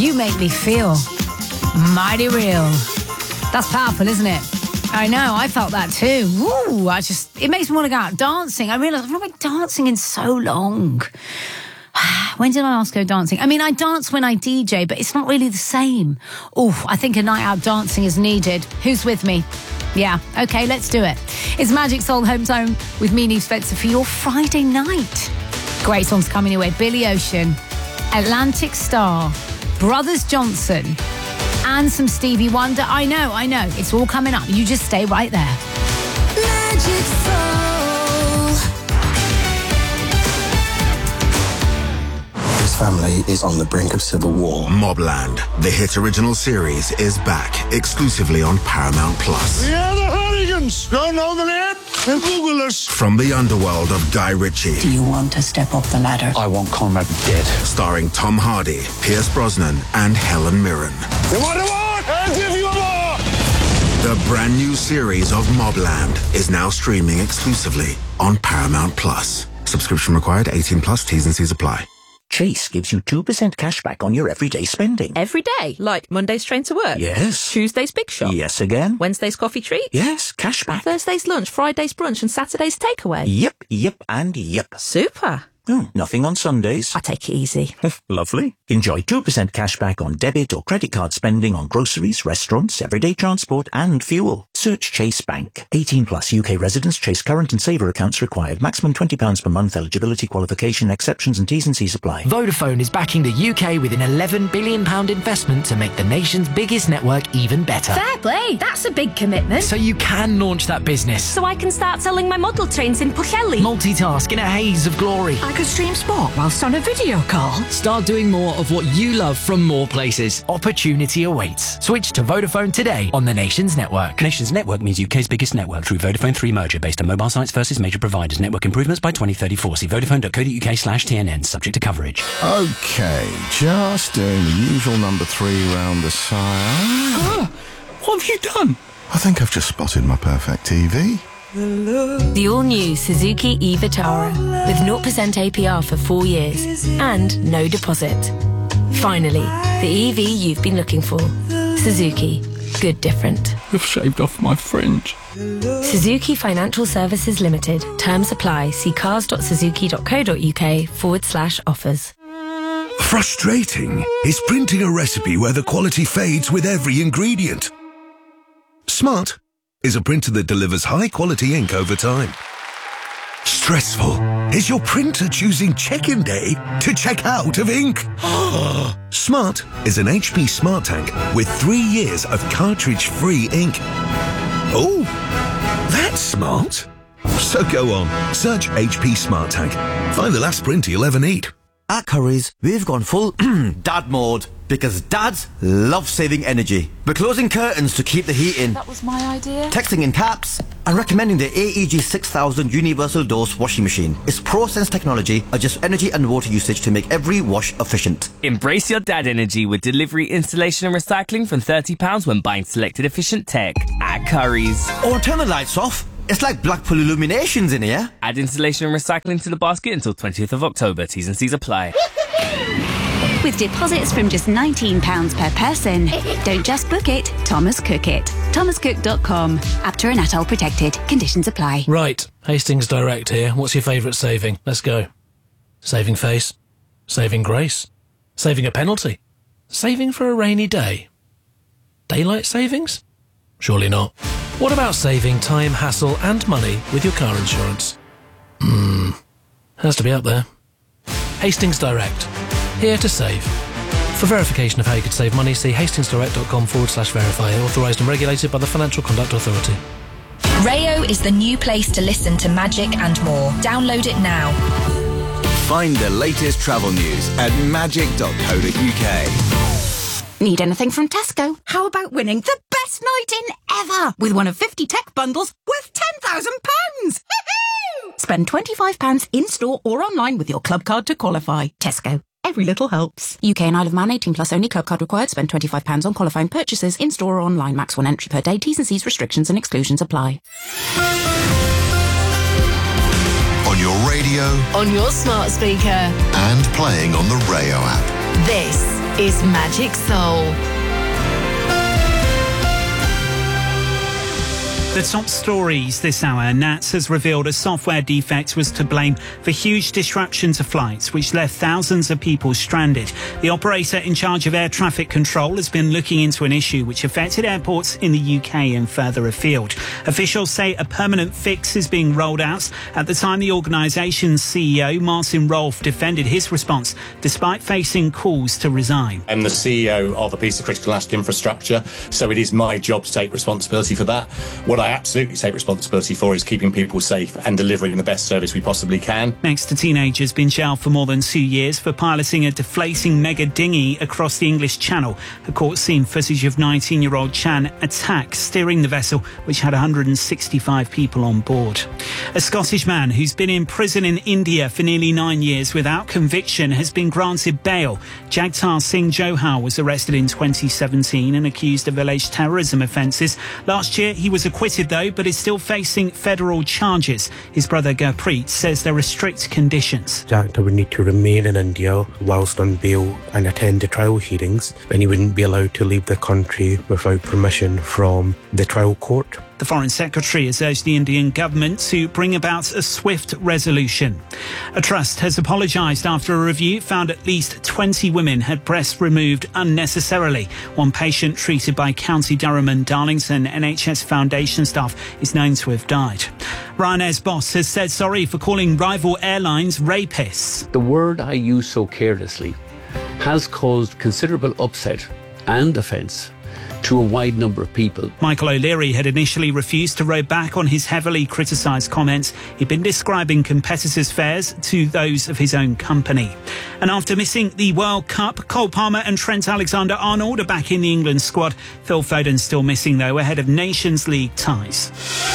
You make me feel mighty real. That's powerful, isn't it? I know, I felt that too. Woo, it makes me want to go out dancing. I realise I've not been dancing in so long. When did I last go dancing? I mean, I dance when I DJ, but it's not really the same. Oh, I think a night out dancing is needed. Who's with me? Yeah, okay, let's do it. It's Magic Soul Hometown with me, Neve Spencer, for your Friday night. Great songs coming your way. Billy Ocean, Atlantic Star, Brothers Johnson, and some Stevie Wonder. I know. It's all coming up. You just stay right there. Magic Soul. His family is on the brink of civil war. Mobland, the hit original series, is back exclusively on Paramount Plus. Yeah, the hooligans! Don't know the name? They're Google us. From the underworld of Guy Ritchie. Do you want to step up the ladder? I want Conrad dead. Starring Tom Hardy, Pierce Brosnan, and Helen Mirren. You want a war? I'll give you a war! The brand new series of Mobland is now streaming exclusively on Paramount Plus. Subscription required, 18 plus, T's and C's apply. Chase gives you 2% cash back on your everyday spending. Every day? Like Monday's train to work? Yes. Tuesday's big shop? Yes again. Wednesday's coffee treat? Yes, cash back. Thursday's lunch, Friday's brunch and Saturday's takeaway? Yep, and yep. Super. Nothing on Sundays. I take it easy. Lovely. Enjoy 2% cash back on debit or credit card spending on groceries, restaurants, everyday transport and fuel. Search Chase Bank. 18 plus UK residents. Chase current and saver accounts required. Maximum £20 per month. Eligibility, qualification, exceptions and T's and C's apply. Vodafone is backing the UK with an £11 billion investment to make the nation's biggest network even better. Fair play. That's a big commitment. So you can launch that business. So I can start selling my model trains in Pwllheli. Multitask in a haze of glory. I could stream sport whilst on a video call. Start doing more of what you love from more places. Opportunity awaits. Switch to Vodafone today on the Nation's network. Nation's network means UK's biggest network through Vodafone 3 merger based on mobile sites versus major providers. Network improvements by 2034. See vodafone.co.uk/TNN. Subject to coverage. Okay, just doing the usual number 3 round the sire. What have you done? I think I've just spotted my perfect TV. The all-new Suzuki e-Vitara with 0% APR for 4 years and no deposit. Finally, the EV you've been looking for. Suzuki. Good different. You've shaved off my fringe. Suzuki Financial Services Limited. Terms apply. See cars.suzuki.co.uk/offers. Frustrating is printing a recipe where the quality fades with every ingredient. Smart is a printer that delivers high-quality ink over time. Stressful is your printer choosing check-in day to check out of ink. Smart is an HP Smart Tank with 3 years of cartridge-free ink. Oh, that's smart. So go on, search HP Smart Tank. Find the last printer you'll ever need. At Currys, we've gone full dad mode because dads love saving energy. We're closing curtains to keep the heat in. That was my idea. Texting in caps and recommending the AEG 6000 Universal Dose washing machine. Its ProSense technology adjusts energy and water usage to make every wash efficient. Embrace your dad energy with delivery, installation and recycling from £30 when buying selected efficient tech at Currys. Or turn the lights off. It's like Blackpool Illuminations in here. Add installation and recycling to the basket until 20th of October. T's and C's apply. With deposits from just £19 per person. Don't just book it, Thomas Cook it. thomascook.com. Apter and ATOL protected. Conditions apply. Right, Hastings Direct here. What's your favourite saving? Let's go. Saving face. Saving grace. Saving a penalty. Saving for a rainy day. Daylight savings? Surely not. What about saving time, hassle and money with your car insurance? Has to be up there. Hastings Direct. Here to save. For verification of how you could save money, see hastingsdirect.com/verify. Authorised and regulated by the Financial Conduct Authority. Rayo is the new place to listen to Magic and more. Download it now. Find the latest travel news at magic.co.uk. Need anything from Tesco? How about winning the best night in ever with one of 50 tech bundles worth £10,000? Spend £25 in-store or online with your club card to qualify. Tesco. Every little helps. UK and Isle of Man 18 plus only. Club card required. Spend £25 on qualifying purchases in-store or online. Max 1 entry per day. T's and C's restrictions and exclusions apply. On your radio. On your smart speaker. And playing on the Rayo app. This is Magic Soul. The top stories this hour. NATS has revealed a software defect was to blame for huge disruption to flights, which left thousands of people stranded. The operator in charge of air traffic control has been looking into an issue which affected airports in the UK and further afield. Officials say a permanent fix is being rolled out. At the time, the organisation's CEO, Martin Rolfe, defended his response despite facing calls to resign. I'm the CEO of a piece of critical national infrastructure, so it is my job to take responsibility for that. What I absolutely take responsibility for is keeping people safe and delivering the best service we possibly can. Next, a teenager's been jailed for more than 2 years for piloting a deflating mega dinghy across the English Channel. A court seen footage of 19-year-old Chan attack steering the vessel, which had 165 people on board. A Scottish man who's been in prison in India for nearly 9 years without conviction has been granted bail. Jagtar Singh Johar was arrested in 2017 and accused of alleged terrorism offences. Last year, he was acquitted though, but is still facing federal charges. His brother Gurpreet says there are strict conditions. Jagtar would need to remain in India whilst on bail and attend the trial hearings, and he wouldn't be allowed to leave the country without permission from the trial court. The Foreign Secretary has urged the Indian government to bring about a swift resolution. A trust has apologised after a review found at least 20 women had breasts removed unnecessarily. One patient treated by County Durham and Darlington NHS Foundation staff is known to have died. Ryanair's boss has said sorry for calling rival airlines rapists. The word I use so carelessly has caused considerable upset and offence to a wide number of people. Michael O'Leary had initially refused to row back on his heavily criticised comments. He'd been describing competitors' fares to those of his own company. And after missing the World Cup, Cole Palmer and Trent Alexander-Arnold are back in the England squad. Phil Foden's still missing, though, ahead of Nations League ties.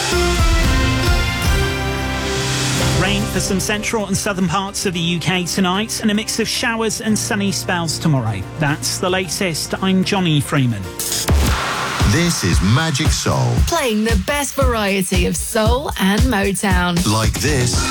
Rain for some central and southern parts of the UK tonight and a mix of showers and sunny spells tomorrow. That's the latest. I'm Johnny Freeman. This is Magic Soul. Playing the best variety of soul and Motown. Like this.